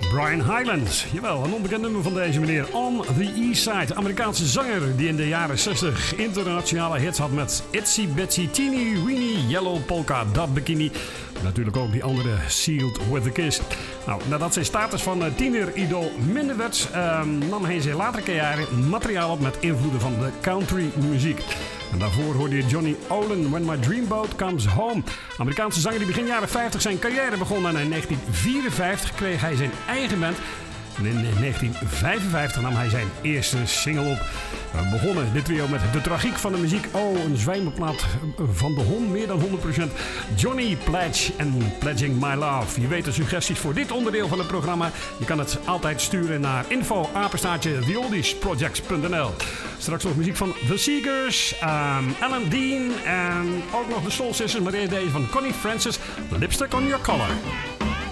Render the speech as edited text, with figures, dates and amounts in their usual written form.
Brian Hyland. Jawel, een onbekend nummer van deze meneer. On the East Side. Amerikaanse zanger die in de jaren 60 internationale hits had met Itsy Bitsy Teeny Weeny Yellow Polka Dot Bikini. Natuurlijk ook die andere Sealed with a Kiss. Nou, nadat zijn status van tiener-idool minder werd, nam hij in zijn latere carrière materiaal op met invloeden van de country muziek. En daarvoor hoorde je Johnny Olin, When My Dreamboat Comes Home. Amerikaanse zanger die begin jaren 50 zijn carrière begon. En in 1954 kreeg hij zijn eigen band. En in 1955 nam hij zijn eerste single op. We begonnen dit trio met de tragiek van de muziek. Oh, een zwijmelplaat van de hond, meer dan 100%. Johnny Pledge en Pledging My Love. Je weet de suggesties voor dit onderdeel van het programma. Je kan het altijd sturen naar info@theoldiesprojects.nl. Straks nog muziek van The Seegers, Alan Dean en ook nog de Soul Sisters. Maar eerst deze van Connie Francis, Lipstick on Your Collar.